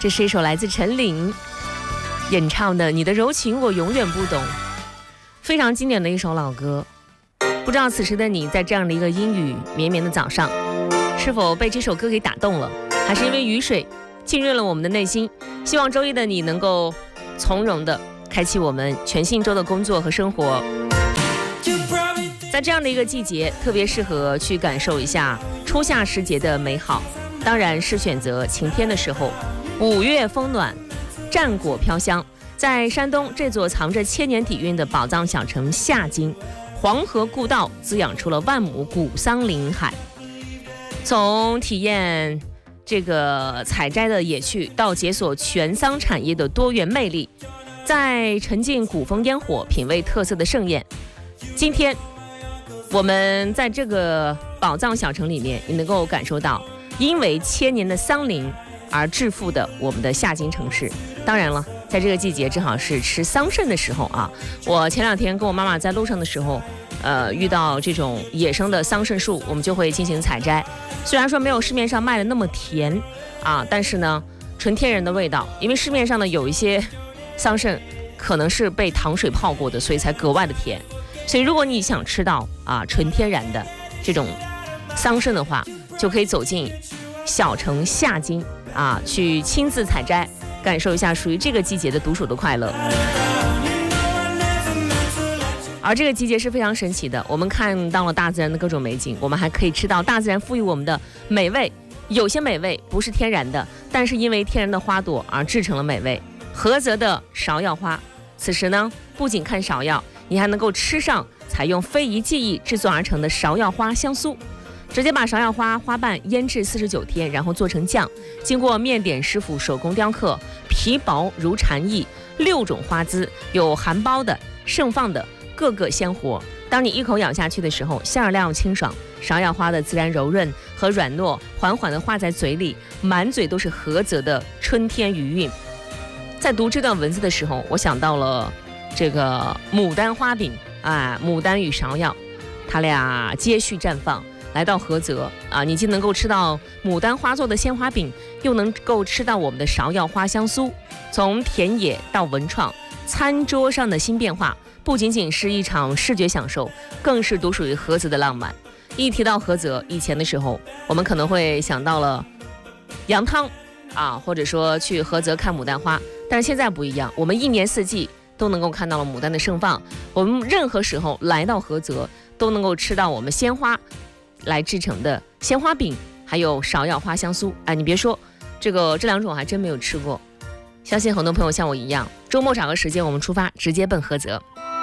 这是一首来自陈琳演唱的《你的柔情我永远不懂》，非常经典的一首老歌。不知道此时的你在这样的一个阴雨绵绵的早上，是否被这首歌给打动了，还是因为雨水浸润了我们的内心？希望周一的你能够从容的开启我们全新周的工作和生活。在这样的一个季节，特别适合去感受一下初夏时节的美好，当然是选择晴天的时候。5月风暖，战果飘香。在山东这座藏着千年底蕴的宝藏小城夏津，黄河故道滋养出了万亩古桑林海。从体验这个采摘的野趣，到解锁全桑产业的多元魅力，在沉浸古风烟火，品味特色的盛宴。今天我们在这个宝藏小城里面，也能够感受到因为千年的桑林而致富的我们的夏津城市。当然了，在这个季节正好是吃桑葚的时候啊。我前2天跟我妈妈在路上的时候，遇到这种野生的桑葚树，我们就会进行采摘。虽然说没有市面上卖的那么甜啊，但是呢，纯天然的味道。因为市面上呢有一些桑葚可能是被糖水泡过的，所以才格外的甜。所以如果你想吃到纯天然的这种桑葚的话，就可以走进小城夏津去亲自采摘，感受一下属于这个季节的独属的快乐。而这个季节是非常神奇的，我们看到了大自然的各种美景，我们还可以吃到大自然赋予我们的美味。有些美味不是天然的，但是因为天然的花朵而制成了美味。菏泽的芍药花，此时呢，不仅看芍药，你还能够吃上采用非遗技艺制作而成的芍药花香酥。直接把芍药花花瓣腌制49天，然后做成酱，经过面点师傅手工雕刻，皮薄如蝉翼，6种花姿，有含苞的、盛放的，个个鲜活。当你一口咬下去的时候，馅料清爽，芍药花的自然柔润和软糯缓缓地化在嘴里，满嘴都是菏泽的春天余韵。在读这段文字的时候，我想到了这个牡丹花饼牡丹与芍药，它俩接续绽放。来到菏泽你既能够吃到牡丹花做的鲜花饼，又能够吃到我们的芍药花香酥。从田野到文创，餐桌上的新变化，不仅仅是一场视觉享受，更是独属于菏泽的浪漫。一提到菏泽，以前的时候我们可能会想到了羊汤或者说去菏泽看牡丹花，但是现在不一样，我们一年四季都能够看到了牡丹的盛放。我们任何时候来到菏泽，都能够吃到我们鲜花来制成的鲜花饼，还有芍药花香酥。你别说，这2种我还真没有吃过。相信很多朋友像我一样，周末找个时间我们出发，直接奔菏泽。